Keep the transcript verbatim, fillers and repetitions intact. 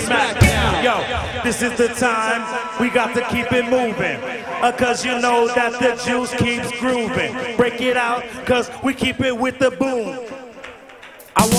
smack down. Yo, this is the time we got to keep it moving. Uh, cause you know that the juice keeps grooving. Break it out, cause we keep it with the boom.